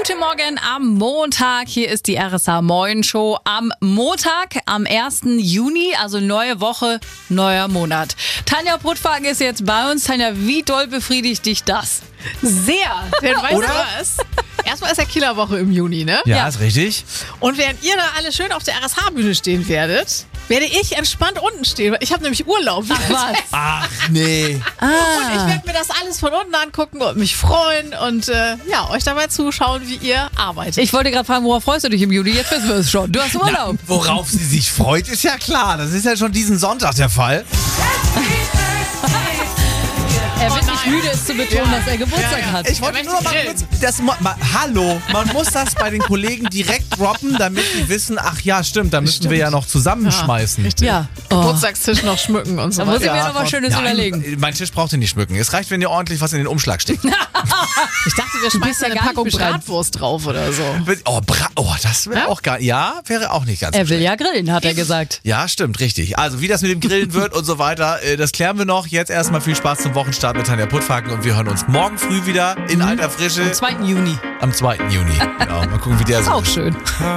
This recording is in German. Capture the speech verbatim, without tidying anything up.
Guten Morgen am Montag. Hier ist die R S H Moin Show am Montag, am ersten Juni, also neue Woche, neuer Monat. Tanja Bruttwagen ist jetzt bei uns. Tanja, wie doll befriedigt dich das? Sehr, denn weißt Oder? du was? Erstmal ist ja Killerwoche im Juni, ne? Ja, Ja. ist richtig. Und während ihr da alle schön auf der R S H-Bühne stehen werdet, werde ich entspannt unten stehen. Ich habe nämlich Urlaub. Ach was? Ach, nee. Und ich werde mir das alles von unten angucken und mich freuen und äh, ja, euch dabei zuschauen, wie ihr arbeitet. Ich wollte gerade fragen, worauf freust du dich im Juni? Jetzt wissen wir es schon. Du hast Urlaub. Worauf sie sich freut, ist ja klar. Das ist ja schon diesen Sonntag der Fall. Er wird nicht müde, es zu betonen, dass er Geburtstag Ja, ja. hat. Ich wollte möchte nur mal grillen. kurz, das, ma, ma, hallo, man muss das bei den Kollegen direkt droppen, damit die wissen, ach ja, stimmt, da müssen wir ja noch zusammenschmeißen. Richtig. Ja. Oh. Geburtstagstisch noch schmücken und so Da muss ich weiter. mir noch was Schönes Ja, überlegen. mein Tisch braucht ihr nicht schmücken. Es reicht, wenn ihr ordentlich was in den Umschlag steckt. Ich dachte, wir bist schmeißen ja eine gar nicht Packung beschränkt. Bratwurst drauf oder so. Oh, bra oh das wäre Ja? auch gar, ja, wäre auch nicht ganz so Er will schlecht. ja grillen, hat er gesagt. Ja, stimmt, richtig. Also, wie das mit dem Grillen wird und so weiter, äh, das klären wir noch. Jetzt erstmal viel Spaß zum Wochenstart mit Tanja Puttwagen und wir hören uns morgen früh wieder in alter Frische Am zweiten Juni. am zweiten Juni. Genau, mal gucken, wie der so Auch schön.